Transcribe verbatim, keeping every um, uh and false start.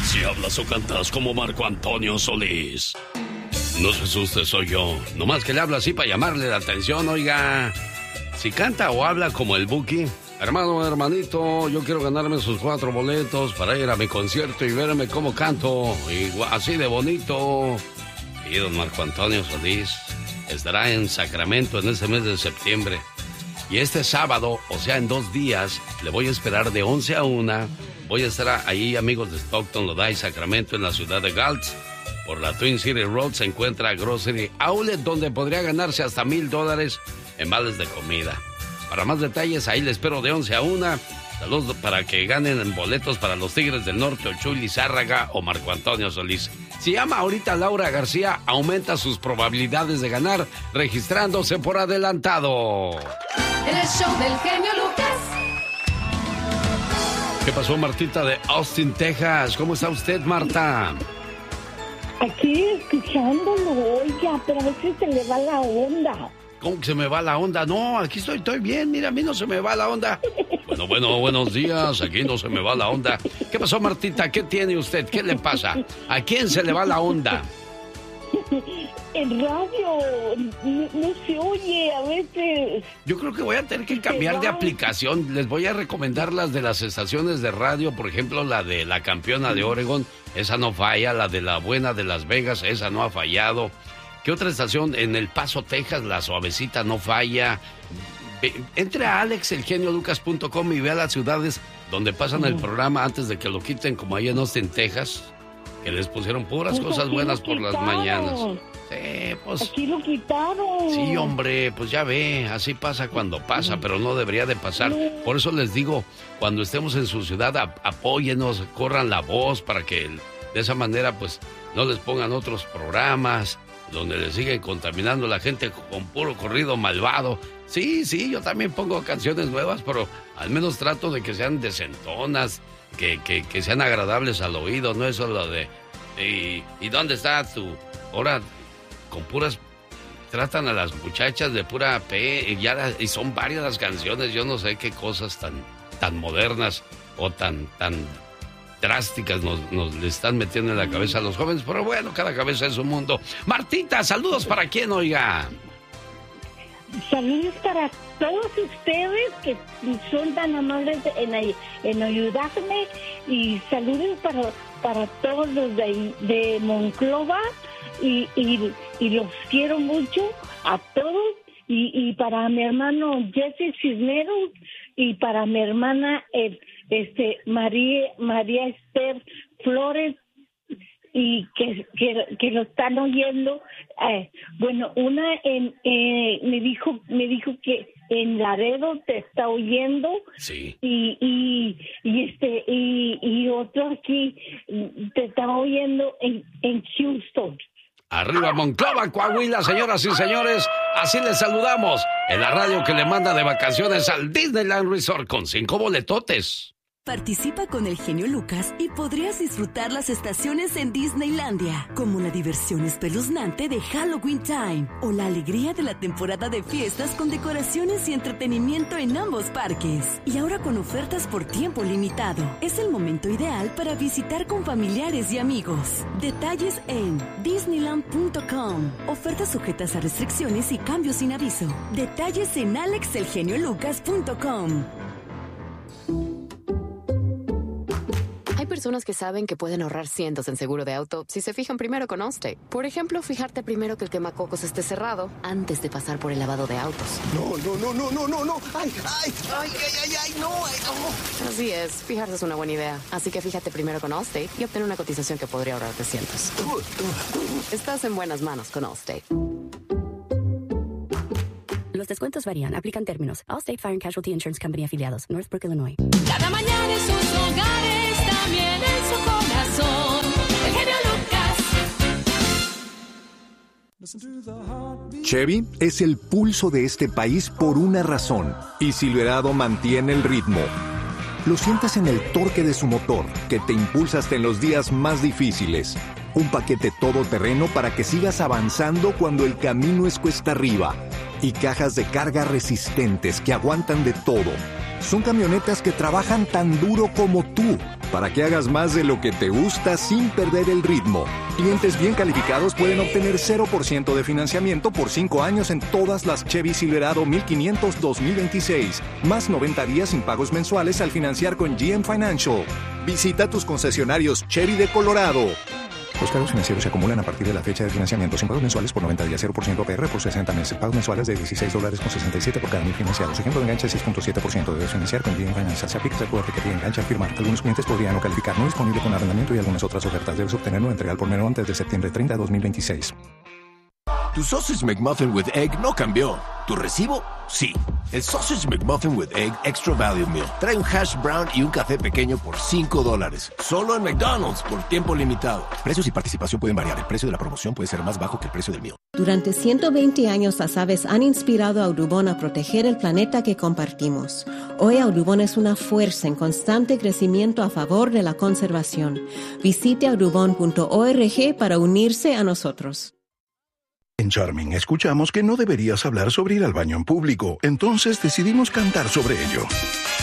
Si hablas o cantas como Marco Antonio Solís. No se asuste, soy yo. Nomás que le hablo así para llamarle la atención, oiga. Si canta o habla como el Buki, hermano, hermanito, yo quiero ganarme sus cuatro boletos para ir a mi concierto y verme cómo canto, y así de bonito. Y don Marco Antonio Solís estará en Sacramento en ese mes de septiembre. Y este sábado, o sea, en dos días, le voy a esperar de once a una. Voy a estar ahí, amigos de Stockton, Lodi, Sacramento, en la ciudad de Galt. Por la Twin City Road se encuentra Grocery Outlet, donde podría ganarse hasta mil dólares en vales de comida. Para más detalles, ahí le espero de once a una. Saludos para que ganen boletos para los Tigres del Norte, o Chuy Lizárraga o Marco Antonio Solís. Si llama ahorita Laura García, aumenta sus probabilidades de ganar registrándose por adelantado. En el show del genio Lucas. ¿Qué pasó, Martita de Austin, Texas? ¿Cómo está usted, Marta? Aquí escuchándolo, oiga, pero a veces se le va la onda. ¿Cómo que se me va la onda? No, aquí estoy, estoy bien, mira, a mí no se me va la onda. Bueno, bueno, buenos días, aquí no se me va la onda. ¿Qué pasó, Martita? ¿Qué tiene usted? ¿Qué le pasa? ¿A quién se le va la onda? El radio no, no se oye a veces. Yo creo que voy a tener que cambiar de aplicación. Les voy a recomendar las de las estaciones de radio, por ejemplo, la de la campeona de Oregon, esa no falla, la de la buena de Las Vegas, esa no ha fallado. ¿Qué otra estación? En El Paso, Texas, la suavecita no falla. Entre a alex el genio lucas punto com y vea las ciudades donde pasan el programa antes de que lo quiten, como ahí en Austin, Texas, que les pusieron puras pues cosas buenas por las mañanas. Sí, pues... Aquí lo quitaron. Sí, hombre, pues ya ve, así pasa cuando pasa, pero no debería de pasar. Por eso les digo, cuando estemos en su ciudad, ap- apóyenos, corran la voz para que de esa manera, pues, no les pongan otros programas donde les siguen contaminando la gente con puro corrido malvado. Sí, sí, yo también pongo canciones nuevas, pero al menos trato de que sean decentonas, que, que, que sean agradables al oído, no eso lo de... ¿Y, y dónde está tu...? Ahora, con puras... Tratan a las muchachas de pura P, y, ya, y son varias las canciones, yo no sé qué cosas tan, tan modernas o tan... tan drásticas nos, nos le están metiendo en la cabeza a los jóvenes, pero bueno, cada cabeza es un mundo. Martita, saludos para quién, oiga. Saludos para todos ustedes que son tan amables en, en ayudarme, y saludos para, para todos los de, de Monclova, y, y, y los quiero mucho a todos, y, y para mi hermano Jesse Cisneros, y para mi hermana eh, este María María Esther Flores, y que, que, que lo están oyendo. Eh, bueno, una en, eh, me dijo me dijo que en Laredo te está oyendo. Sí. Y y, y este y, y otro aquí te está oyendo en, en Houston. Arriba Monclova, Coahuila, señoras y señores, así les saludamos en la radio que le manda de vacaciones al Disneyland Resort con cinco boletotes. Participa con el genio Lucas y podrías disfrutar las estaciones en Disneylandia, como la diversión espeluznante de Halloween Time o la alegría de la temporada de fiestas con decoraciones y entretenimiento en ambos parques. Y ahora con ofertas por tiempo limitado. Es el momento ideal para visitar con familiares y amigos. Detalles en disneyland punto com. Ofertas sujetas a restricciones y cambios sin aviso. Detalles en alex el genio lucas punto com. Hay personas que saben que pueden ahorrar cientos en seguro de auto si se fijan primero con Allstate. Por ejemplo, fijarte primero que el quemacocos esté cerrado antes de pasar por el lavado de autos. No, no, no, no, no, no, no. Ay, ay, ay, ay, ay, ay, no, ay, no. Así es, fijarse es una buena idea. Así que fíjate primero con Allstate y obtén una cotización que podría ahorrarte cientos. Estás en buenas manos con Allstate. Los descuentos varían. Aplican términos. Allstate Fire and Casualty Insurance Company afiliados. Northbrook, Illinois. Cada mañana en sus hogares, también en su corazón. El genio Lucas. Chevy es el pulso de este país por una razón. Y Silverado mantiene el ritmo. Lo sientes en el torque de su motor, que te impulsa hasta en los días más difíciles. Un paquete todoterreno para que sigas avanzando cuando el camino es cuesta arriba. Y cajas de carga resistentes que aguantan de todo. Son camionetas que trabajan tan duro como tú. para que hagas más de lo que te gusta sin perder el ritmo. Clientes bien calificados pueden obtener cero por ciento de financiamiento por cinco años en todas las Chevy Silverado mil quinientos dos mil veintiséis, más noventa días sin pagos mensuales al financiar con G M Financial. Visita tus concesionarios Chevy de Colorado. Los cargos financieros se acumulan a partir de la fecha de financiamiento sin pagos mensuales por noventa días, cero por ciento A P R por sesenta meses. Pagos mensuales de dieciséis dólares con sesenta y siete por cada mil financiados. Ejemplo de enganche seis punto siete por ciento. Debes financiar con G M Financial. Se aplica el recuerdo que enganche al firmar. Algunos clientes podrían no calificar. No disponible con arrendamiento y algunas otras ofertas. Debes obtenerlo en entrega por menor antes de septiembre treinta de dos mil veintiséis. Tu Sausage McMuffin with Egg no cambió. ¿Tu recibo? Sí. El Sausage McMuffin with Egg Extra Value Meal trae un hash brown y un café pequeño por cinco dólares. Solo en McDonald's por tiempo limitado. Precios y participación pueden variar. El precio de la promoción puede ser más bajo que el precio del meal. Durante ciento veinte años, las aves han inspirado a Audubon a proteger el planeta que compartimos. Hoy Audubon es una fuerza en constante crecimiento a favor de la conservación. Visite audubon punto org para unirse a nosotros. En Charming escuchamos que no deberías hablar sobre ir al baño en público, entonces decidimos cantar sobre ello.